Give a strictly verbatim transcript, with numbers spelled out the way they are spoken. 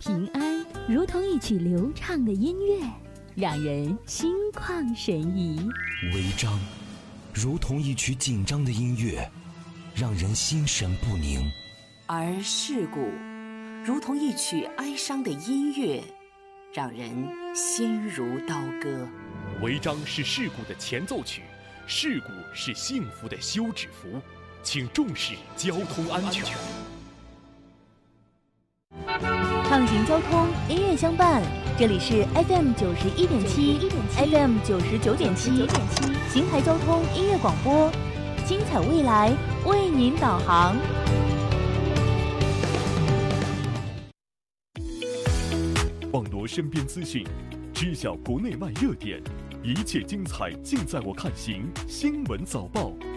平安如同一曲流畅的音乐，让人心旷神怡； 违章如同一曲紧张的音乐，让人心神不宁； 而事故如同一曲哀伤的音乐，让人心如刀割。 违章是事故的前奏曲，事故是幸福的休止符，请重视交通安全。 畅行交通，音乐相伴，这里是 F M 九十一点七 ，F M 九十九点七，邢台交通音乐广播，精彩未来为您导航。 网罗身边资讯，知晓国内外热点，一切精彩尽在我看行新闻早报。